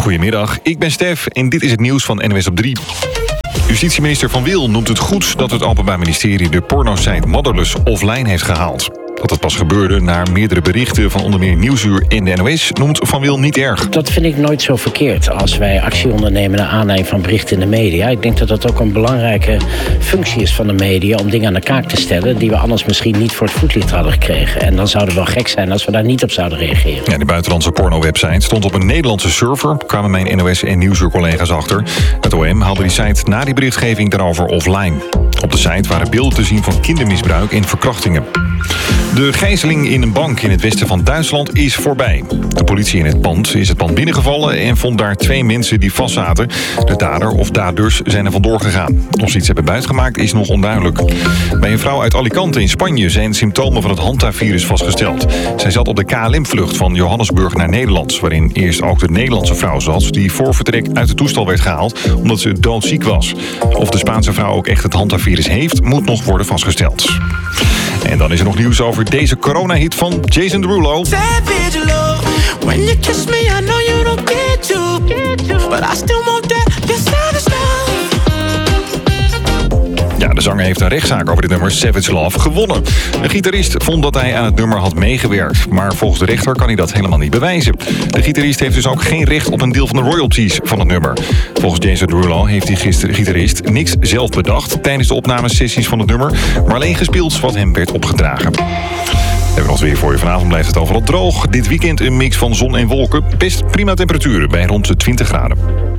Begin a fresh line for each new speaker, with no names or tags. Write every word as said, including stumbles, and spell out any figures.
Goedemiddag, ik ben Stef en dit is het nieuws van N O S op drie. Justitieminister Van Wil noemt het goed dat het Openbaar Ministerie de pornosite Motherless offline heeft gehaald. Dat het pas gebeurde na meerdere berichten van onder meer Nieuwsuur en de N O S noemt Van Wil niet erg.
Dat vind ik nooit zo verkeerd als wij actie ondernemen naar aanleiding van berichten in de media. Ik denk dat dat ook een belangrijke functie is van de media om dingen aan de kaak te stellen die we anders misschien niet voor het voetlicht hadden gekregen. En dan zou het wel gek zijn als we daar niet op zouden reageren.
Ja, de buitenlandse porno-website stond op een Nederlandse server, kwamen mijn N O S en Nieuwsuur-collega's achter. Het O M haalde die site na die berichtgeving daarover offline. Op de site waren beelden te zien van kindermisbruik en verkrachtingen. De gijzeling in een bank in het westen van Duitsland is voorbij. De politie in het pand is het pand binnengevallen en vond daar twee mensen die vastzaten. De dader of daders zijn er vandoor gegaan. Of ze iets hebben buitgemaakt is nog onduidelijk. Bij een vrouw uit Alicante in Spanje zijn symptomen van het Hanta-virus vastgesteld. Zij zat op de K L M-vlucht van Johannesburg naar Nederland, waarin eerst ook de Nederlandse vrouw zat, die voor vertrek uit het toestel werd gehaald omdat ze doodziek was. Of de Spaanse vrouw ook echt het Hanta-virus heeft, moet nog worden vastgesteld. En dan is er nog nieuws over deze coronahit van Jason Derulo. Ja, de zanger heeft een rechtszaak over dit nummer Savage Love gewonnen. De gitarist vond dat hij aan het nummer had meegewerkt, maar volgens de rechter kan hij dat helemaal niet bewijzen. De gitarist heeft dus ook geen recht op een deel van de royalties van het nummer. Volgens Jason Derulo heeft die gitarist niks zelf bedacht tijdens de opnamesessies van het nummer, maar alleen gespeeld wat hem werd opgedragen. We hebben nog weer voor je. Vanavond blijft het overal droog. Dit weekend een mix van zon en wolken. Best prima temperaturen bij rond de twintig graden.